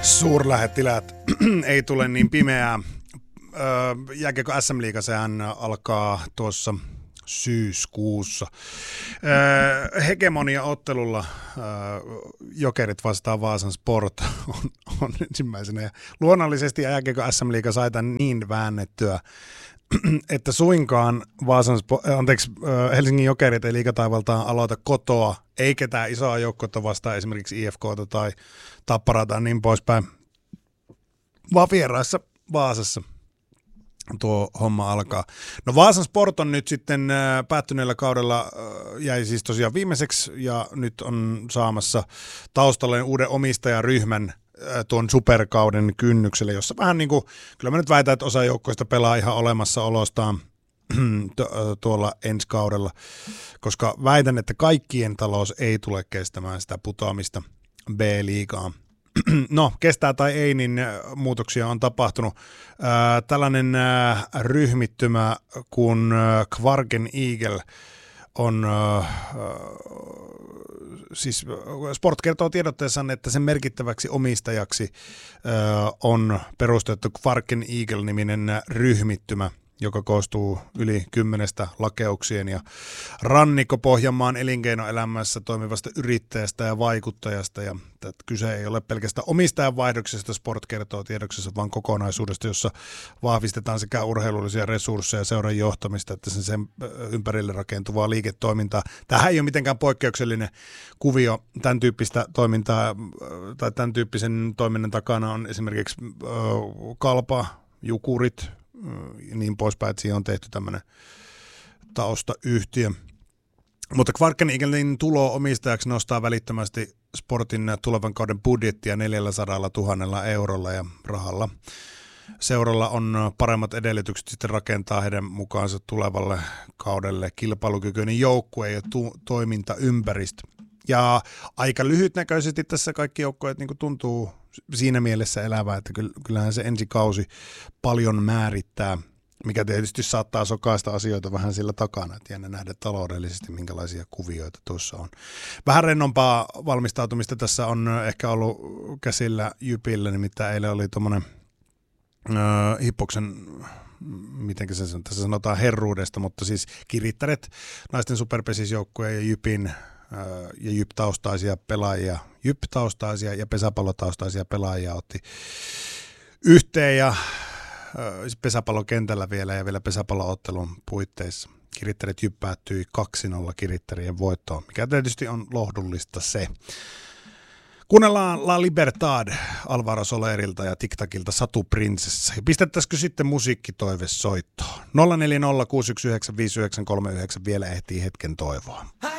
Suurlähettiläät ei tule niin pimeää. Jääkiekko SM-liiga, sehän alkaa tuossa syyskuussa. Hegemonia-ottelulla Jokerit vastaan Vaasan Sport on ensimmäisenä. Ja luonnollisesti jääkiekko SM-liiga sai tämän niin väännettyä, että suinkaan Helsingin Jokerit ei liigataivaltaan aloita kotoa, ei ketään isoa joukkoa vastaan, esimerkiksi IFK:ta tai Tapparaa tai niin poispäin, vaan vieraissa Vaasassa tuo homma alkaa. No Vaasan Sport on nyt sitten päättyneellä kaudella, jäi siis tosiaan viimeiseksi ja nyt on saamassa taustalleen uuden omistajaryhmän tuon superkauden kynnykselle, jossa vähän niin kuin, kyllä mä nyt väitän, että osa joukkoista pelaa ihan olemassaolostaan tuolla ensi kaudella, koska väitän, että kaikkien talous ei tule kestämään sitä putoamista B-liigaan. No, kestää tai ei, niin muutoksia on tapahtunut. Tällainen ryhmittymä kuin Kvarken Eagle on, siis Sport kertoo tiedotteessaan, että sen merkittäväksi omistajaksi on perustettu Kvarken Eagle-niminen ryhmittymä, joka koostuu yli 10 lakeuksien ja Rannikko-Pohjanmaan elinkeinoelämässä toimivasta yrittäjästä ja vaikuttajasta. Ja kyse ei ole pelkästään omistajan vaihdoksesta, Sport kertoo tiedoksessa, vaan kokonaisuudesta, jossa vahvistetaan sekä urheilullisia resursseja, seuran johtamista, että sen ympärille rakentuvaa liiketoimintaa. Tämähän ei ole mitenkään poikkeuksellinen kuvio. Tämän tyyppistä toimintaa tai tämän tyyppisen toiminnan takana on esimerkiksi Kalpa, Jukurit, niin poispäin, että siihen on tehty tämmöinen taustayhtiö. Mutta Kvarken Eaglen tulo omistajaksi nostaa välittömästi Sportin tulevan kauden budjettia 400 000 eurolla ja rahalla. Seuralla on paremmat edellytykset sitten rakentaa heidän mukaansa tulevalle kaudelle kilpailukykyinen joukkue ja toimintaympäristö. Ja aika lyhytnäköisesti tässä kaikki joukkueet niin kuin tuntuu siinä mielessä elävää, että kyllähän se ensi kausi paljon määrittää, mikä tietysti saattaa sokaista asioita vähän sillä takana, että jännä nähdä taloudellisesti, minkälaisia kuvioita tuossa on. Vähän rennompaa valmistautumista tässä on ehkä ollut käsillä Jypillä, nimittäin eilen oli tuommoinen Hippoksen, miten se tässä sanotaan herruudesta, mutta siis Kirittäret, naisten superpesisjoukkueen ja Jypin ja Jyp-taustaisia pelaajia, Jyp-taustaisia ja pesäpallotaustaisia pelaajia otti yhteen ja pesäpallokentällä vielä ja vielä pesäpalloottelun puitteissa. Kirittäret Jyp päättyi 2-0 Kirittärien voittoon, mikä tietysti on lohdullista se. Kuunnellaan La Libertad Alvaro Solerilta ja TikTokilta Satu Prinsessa. Ja pistettäisikö sitten musiikkitoive soittoon? 0406195939 vielä ehtii hetken toivoa.